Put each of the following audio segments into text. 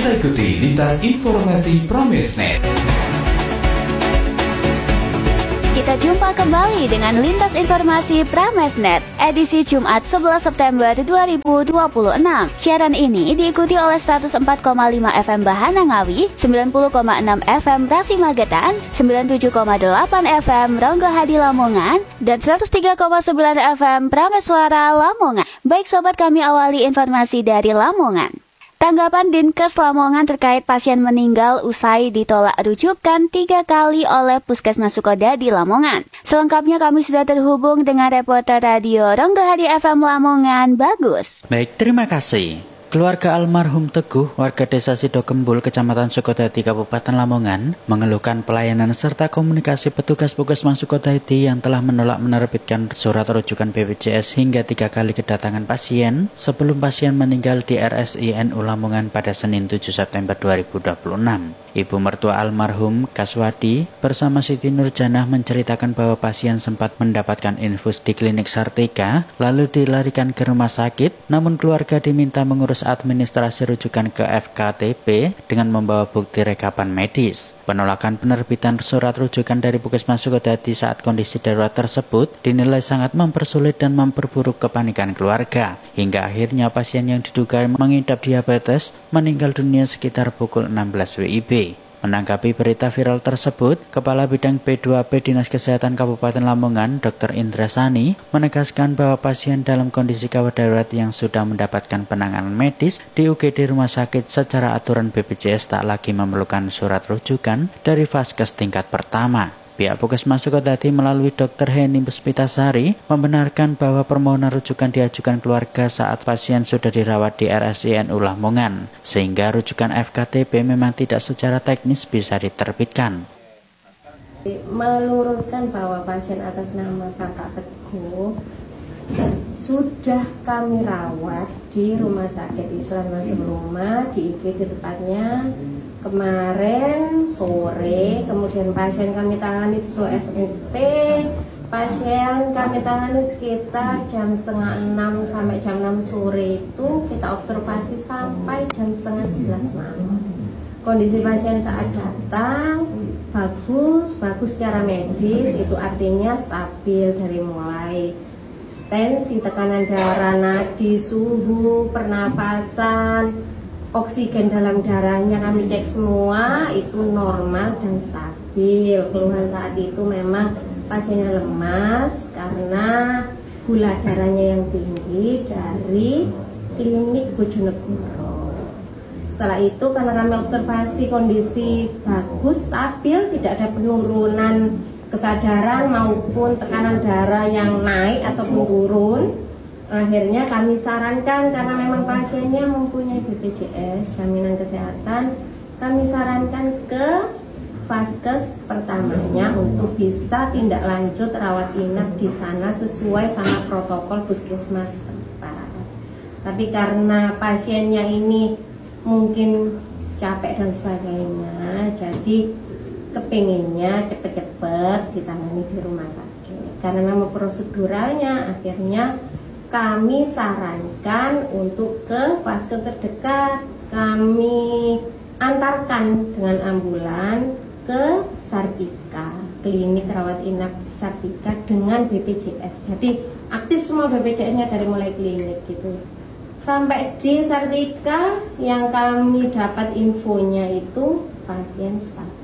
Kita ikuti lintas informasi Pramesnet. Kita jumpa kembali dengan Lintas Informasi Pramesnet, edisi Jumat 11 September 2026. Siaran ini diikuti oleh 104,5 FM Bahana Ngawi, 90,6 FM Rasi Magetan, 97,8 FM Ronggo Hadi Lamongan, dan 103,9 FM Prameswara Lamongan. Baik sobat, kami awali informasi dari Lamongan. Tanggapan Dinkes Lamongan terkait pasien meninggal usai ditolak rujukan 3 kali oleh Puskesmas Sukoda di Lamongan. Selengkapnya kami sudah terhubung dengan reporter radio Ronggo Hadi FM Lamongan, Bagus. Baik, terima kasih. Keluarga almarhum Teguh, warga desa Sidokembul, Kecamatan Sukodadi, Kabupaten Lamongan, mengeluhkan pelayanan serta komunikasi petugas Puskesmas Sukodadi yang telah menolak menerbitkan surat rujukan BPJS hingga 3 kali kedatangan pasien sebelum pasien meninggal di RSINU Lamongan pada Senin 7 September 2026. Ibu mertua almarhum, Kaswadi, bersama Siti Nurjanah menceritakan bahwa pasien sempat mendapatkan infus di klinik Sartika, lalu dilarikan ke rumah sakit, namun keluarga diminta mengurus administrasi rujukan ke FKTP dengan membawa bukti rekapan medis. Penolakan penerbitan surat rujukan dari Puskesmas Sukodadi saat kondisi darurat tersebut dinilai sangat mempersulit dan memperburuk kepanikan keluarga. Hingga akhirnya pasien yang diduga mengidap diabetes meninggal dunia sekitar pukul 16 WIB. Menanggapi berita viral tersebut, Kepala Bidang P2P Dinas Kesehatan Kabupaten Lamongan, Dr. Indra Sani, menegaskan bahwa pasien dalam kondisi gawat darurat yang sudah mendapatkan penanganan medis di UGD rumah sakit secara aturan BPJS tak lagi memerlukan surat rujukan dari Vaskes tingkat pertama. Pihak Puskesmas Sukodadi melalui Dr. Heni Puspitasari membenarkan bahwa permohonan rujukan diajukan keluarga saat pasien sudah dirawat di RSINU Lamongan, sehingga rujukan FKTP memang tidak secara teknis bisa diterbitkan. Meluruskan bahwa pasien atas nama Kakak Teguh sudah kami rawat di Rumah Sakit Islam Masuk Rumah di IGD tepatnya kemarin sore. Kemudian pasien kami tangani sesuai SOP. Pasien kami tangani sekitar jam 5:30 sampai jam 6 sore itu kita observasi sampai jam 10:30 malam. Kondisi pasien saat datang bagus secara medis, itu artinya stabil dari mulai tensi, tekanan darah, nadi, suhu, pernapasan, oksigen dalam darahnya kami cek semua itu normal dan stabil. Keluhan saat itu memang pasiennya lemas karena gula darahnya yang tinggi dari klinik Bojonegoro. Setelah itu karena kami observasi kondisi bagus, stabil, tidak ada penurunan kesadaran maupun tekanan darah yang naik ataupun turun, akhirnya kami sarankan karena memang pasiennya mempunyai BPJS jaminan kesehatan, kami sarankan ke Vaskes pertamanya untuk bisa tindak lanjut rawat inap di sana sesuai sama protokol puskesmas tempat. Tapi karena pasiennya ini mungkin capek dan sebagainya, jadi kepinginnya cepet-cepet ditangani di rumah sakit. Karena memang proseduralnya, akhirnya kami sarankan untuk ke vaskes terdekat. Kami antarkan dengan ambulan ke Sartika, klinik rawat inap Sartika dengan BPJS. Jadi aktif semua BPJS-nya dari mulai klinik gitu. Sampai di Sartika yang kami dapat infonya itu pasien stabil.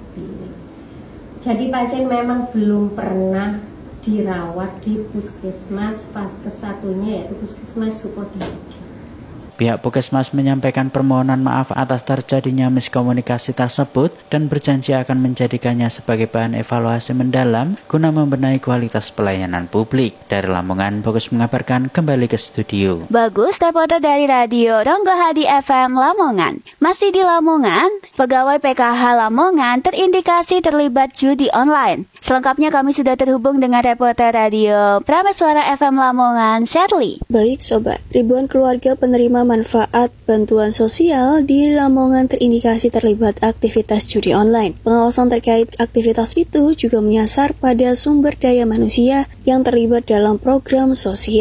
Jadi pasien memang belum pernah dirawat di puskesmas vaskes satunya, yaitu Puskesmas Sukodadi. Pihak Puskesmas menyampaikan permohonan maaf atas terjadinya miskomunikasi tersebut dan berjanji akan menjadikannya sebagai bahan evaluasi mendalam guna membenahi kualitas pelayanan publik. Dari Lamongan, Bagus mengabarkan, kembali ke studio. Bagus, reporter dari radio Ronggo Hadi FM Lamongan. Masih di Lamongan, pegawai PKH Lamongan terindikasi terlibat judi online. Selengkapnya kami sudah terhubung dengan reporter radio Prameswara FM Lamongan, Sherly. Baik sobat, ribuan keluarga penerima manfaat bantuan sosial di Lamongan terindikasi terlibat aktivitas judi online. Pengawasan terkait aktivitas itu juga menyasar pada sumber daya manusia yang terlibat dalam program sosial.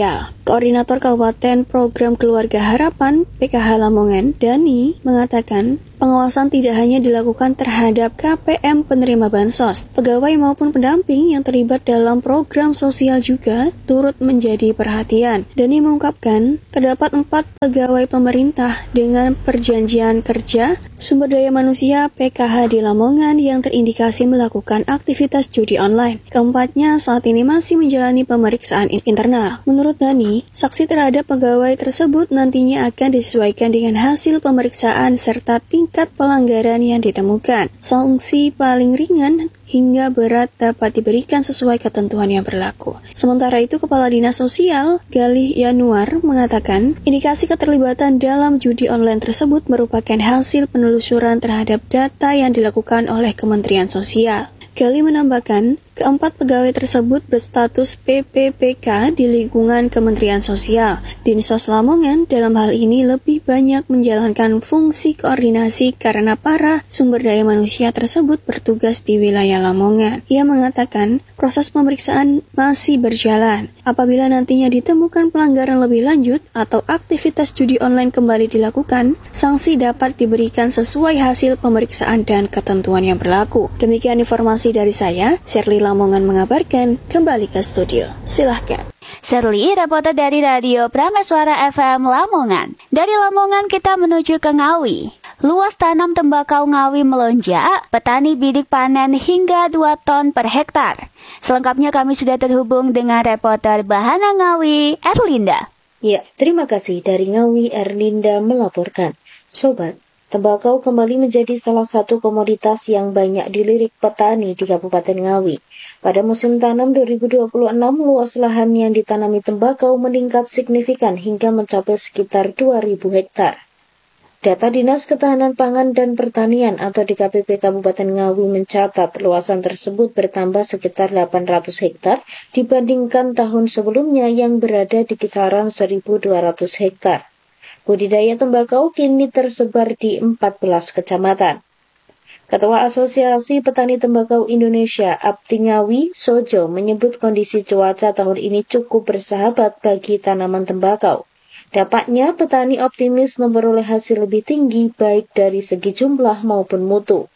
Koordinator Kabupaten Program Keluarga Harapan PKH Lamongan, Dani, mengatakan pengawasan tidak hanya dilakukan terhadap KPM penerima bansos, pegawai maupun pendamping yang terlibat dalam program sosial juga turut menjadi perhatian. Dani mengungkapkan, terdapat 4 pegawai pemerintah dengan perjanjian kerja sumber daya manusia PKH di Lamongan yang terindikasi melakukan aktivitas judi online. Keempatnya saat ini masih menjalani pemeriksaan internal. Menurut Dani, saksi terhadap pegawai tersebut nantinya akan disesuaikan dengan hasil pemeriksaan serta tingkat pelanggaran yang ditemukan. Sanksi paling ringan hingga berat dapat diberikan sesuai ketentuan yang berlaku. Sementara itu, Kepala Dinas Sosial, Galih Yanuar, mengatakan indikasi keterlibatan dalam judi online tersebut merupakan hasil penelusuran terhadap data yang dilakukan oleh Kementerian Sosial. Galih menambahkan, keempat pegawai tersebut berstatus PPPK di lingkungan Kementerian Sosial. Dinsos Lamongan dalam hal ini lebih banyak menjalankan fungsi koordinasi karena para sumber daya manusia tersebut bertugas di wilayah Lamongan. Ia mengatakan proses pemeriksaan masih berjalan. Apabila nantinya ditemukan pelanggaran lebih lanjut atau aktivitas judi online kembali dilakukan, sanksi dapat diberikan sesuai hasil pemeriksaan dan ketentuan yang berlaku. Demikian informasi dari saya, Shirley Lamongan mengabarkan. Kembali ke studio. Silahkan. Shirley, reporter dari Radio Prameswara FM Lamongan. Dari Lamongan kita menuju ke Ngawi. Luas tanam tembakau Ngawi melonjak, petani bidik panen hingga 2 ton per hektar. Selengkapnya kami sudah terhubung dengan reporter Bahana Ngawi, Erlinda. Ya, terima kasih. Dari Ngawi, Erlinda melaporkan. Sobat, tembakau kembali menjadi salah satu komoditas yang banyak dilirik petani di Kabupaten Ngawi. Pada musim tanam 2026, luas lahan yang ditanami tembakau meningkat signifikan hingga mencapai sekitar 2.000 hektar. Data Dinas Ketahanan Pangan dan Pertanian atau DKPP Kabupaten Ngawi mencatat luasan tersebut bertambah sekitar 800 hektar dibandingkan tahun sebelumnya yang berada di kisaran 1.200 hektar. Budidaya tembakau kini tersebar di 14 kecamatan. Ketua Asosiasi Petani Tembakau Indonesia, Abdi Ngawi, Sojo, menyebut kondisi cuaca tahun ini cukup bersahabat bagi tanaman tembakau. Dapatnya, petani optimis memperoleh hasil lebih tinggi baik dari segi jumlah maupun mutu.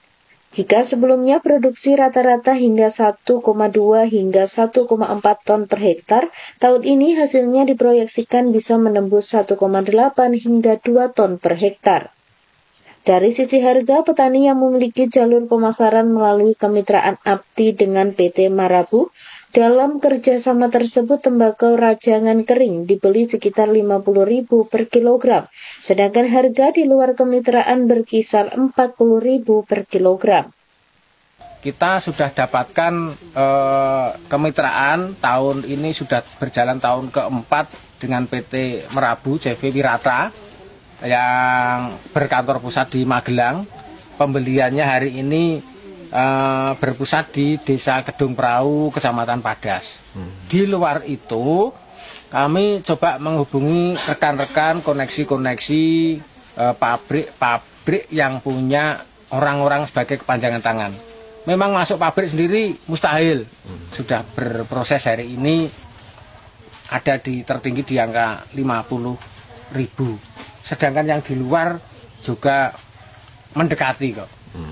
Jika sebelumnya produksi rata-rata hingga 1,2 hingga 1,4 ton per hektar, tahun ini hasilnya diproyeksikan bisa menembus 1,8 hingga 2 ton per hektar. Dari sisi harga, petani yang memiliki jalur pemasaran melalui kemitraan Abdi dengan PT Marabu, dalam kerjasama tersebut tembakau rajangan kering dibeli sekitar 50.000 per kilogram, sedangkan harga di luar kemitraan berkisar 40.000 per kilogram. Kita sudah dapatkan kemitraan tahun ini sudah berjalan tahun keempat dengan PT Merabu CV Wirata yang berkantor pusat di Magelang. Pembeliannya hari ini berpusat di Desa Kedung Perahu, Kecamatan Padas. Di luar itu, kami coba menghubungi rekan-rekan koneksi-koneksi pabrik-pabrik yang punya orang-orang sebagai kepanjangan tangan. Memang masuk pabrik sendiri mustahil. Sudah berproses hari ini ada di tertinggi di angka 50.000. Sedangkan yang di luar juga mendekati kok.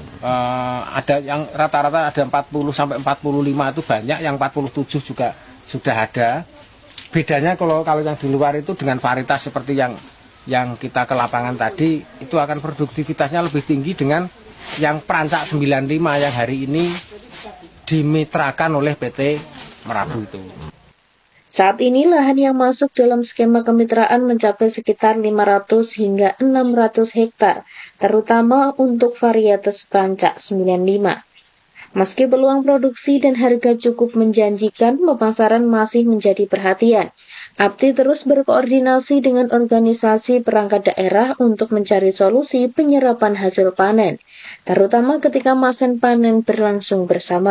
Ada yang rata-rata ada 40 sampai 45 itu banyak, yang 47 juga sudah ada. Bedanya kalau yang di luar itu dengan varietas seperti yang kita ke lapangan tadi, itu akan produktivitasnya lebih tinggi dengan yang Perancak 95 yang hari ini dimitrakan oleh PT Merabu itu. Saat ini lahan yang masuk dalam skema kemitraan mencapai sekitar 500 hingga 600 hektar, terutama untuk varietas Perancak 95. Meski peluang produksi dan harga cukup menjanjikan, pemasaran masih menjadi perhatian. Abdi terus berkoordinasi dengan organisasi perangkat daerah untuk mencari solusi penyerapan hasil panen, terutama ketika musim panen berlangsung bersamaan.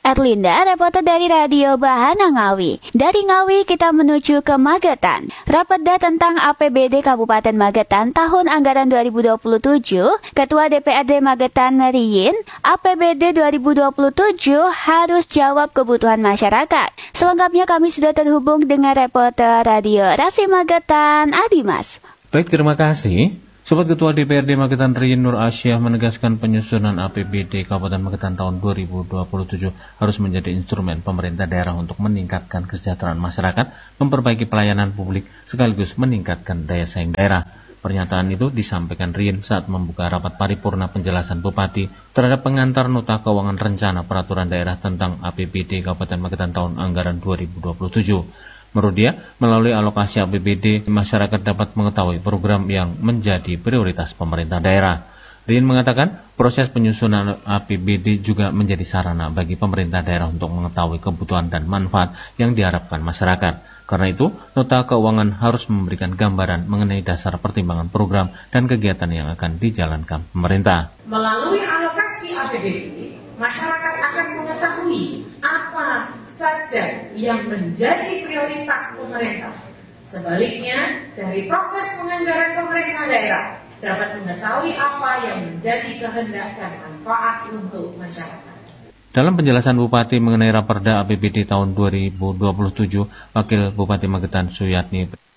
Erlinda, reporter dari Radio Bahana Ngawi. Dari Ngawi kita menuju ke Magetan. Raperda tentang APBD Kabupaten Magetan tahun anggaran 2027, Ketua DPRD Magetan Riyin, APBD 2027 harus jawab kebutuhan masyarakat. Selengkapnya kami sudah terhubung dengan reporter Radio Rasi Magetan, Adimas. Baik, terima kasih. Sobat Ketua DPRD Magetan Riyin Nur Asyah menegaskan penyusunan APBD Kabupaten Magetan tahun 2027 harus menjadi instrumen pemerintah daerah untuk meningkatkan kesejahteraan masyarakat, memperbaiki pelayanan publik, sekaligus meningkatkan daya saing daerah. Pernyataan itu disampaikan Riyin saat membuka rapat paripurna penjelasan Bupati terhadap pengantar nota keuangan rencana peraturan daerah tentang APBD Kabupaten Magetan tahun anggaran 2027. Menurut dia, melalui alokasi APBD, masyarakat dapat mengetahui program yang menjadi prioritas pemerintah daerah. Riyin mengatakan, proses penyusunan APBD juga menjadi sarana bagi pemerintah daerah untuk mengetahui kebutuhan dan manfaat yang diharapkan masyarakat. Karena itu, nota keuangan harus memberikan gambaran mengenai dasar pertimbangan program dan kegiatan yang akan dijalankan pemerintah. Melalui alokasi APBD, masyarakat akan mengetahui apa saja yang menjadi prioritas pemerintah. Sebaliknya, dari proses penganggaran pemerintah daerah dapat mengetahui apa yang menjadi kehendak dan manfaat untuk masyarakat. Dalam penjelasan Bupati mengenai Raperda APBD tahun 2027, Wakil Bupati Magetan Suyatni